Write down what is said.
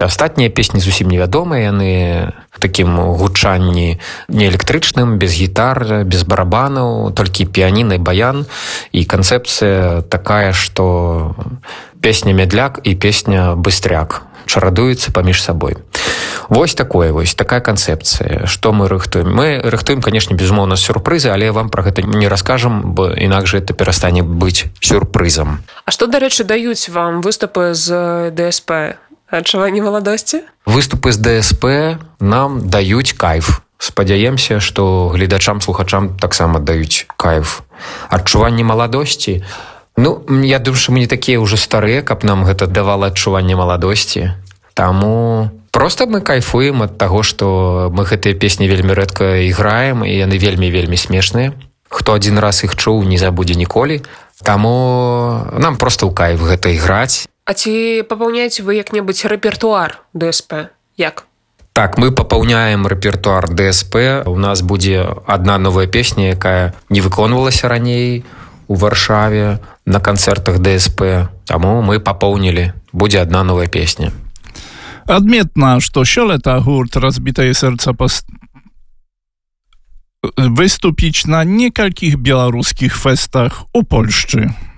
Астатнія песні зусім невядомыя, яны в такім гучанні не электрычным, без гітар, без барабанаў, толькі піяніна і баян. І канцэпцыя такая, што песня «Медляк» і песня «Быстряк» чарадуюцца паміж сабой. Вось такая канцэпцыя. Што мы рыхтуем? Мы рыхтуем, канешне, безумоўна, сюрпрызы, але вам пра гэта не раскажам, бо інакш гэта перастане быць сюрпрызам. А што, дарэчы, даюць вам выступы з ДСП? Адчуванне маладосці? Выступы з ДСП нам даюць кайф. Спадзяемся, што гледачам, слухачам таксама даюць кайф. Адчуванне маладосці? Я думаю, што мы не такія ўжо старыя, каб нам гэта давала адчуванне маладосці. Таму проста мы кайфуем ад таго, што мы гэтыя песні вельмі рэдка іграем, і яны вельмі-вельмі смешныя. Хто адзін раз іх чуў, не забудзе ніколі. Таму нам проста ў кайф гэта іграць. А ці папаўняеце вы як-небудзь рэпертуар ДСП? Як? Так, мы папаўняем рэпертуар ДСП. У нас будзе адна новая песня, якая не выконвалася раней у Варшаве на канцэртах ДСП. Таму мы папоўнілі. Будзе адна новая песня. Адметна, што сёлета гурт «Разбітае сэрца» выступіць на некалькіх беларускіх фэстах у Польшчы.